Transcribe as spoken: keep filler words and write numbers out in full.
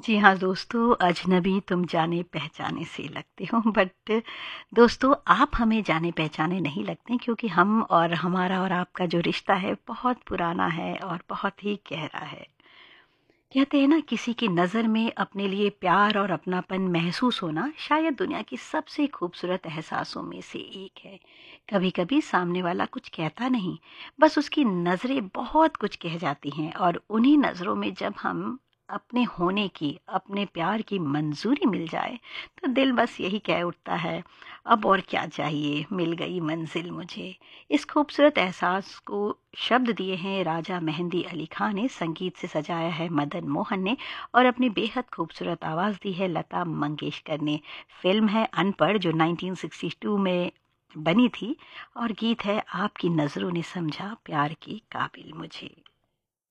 जी हाँ दोस्तों, अजनबी तुम जाने पहचाने से लगते हो बट दोस्तों आप हमें जाने पहचाने नहीं लगते क्योंकि हम और हमारा और आपका जो रिश्ता है बहुत पुराना है और बहुत ही गहरा है। कहते हैं ना, किसी की नज़र में अपने लिए प्यार और अपनापन महसूस होना शायद दुनिया की सबसे खूबसूरत एहसासों में से एक है। कभी कभी सामने वाला कुछ कहता नहीं, बस उसकी नज़रें बहुत कुछ कह जाती हैं और उन्हीं नज़रों में जब हम अपने होने की, अपने प्यार की मंजूरी मिल जाए तो दिल बस यही कह उठता है, अब और क्या चाहिए, मिल गई मंजिल मुझे। इस खूबसूरत एहसास को शब्द दिए हैं राजा मेहंदी अली खान ने, संगीत से सजाया है मदन मोहन ने और अपनी बेहद खूबसूरत आवाज़ दी है लता मंगेशकर ने। फिल्म है अनपढ़ जो नाइनटीन सिक्सटी टू में बनी थी और गीत है आपकी नज़रों ने समझा प्यार के काबिल मुझे।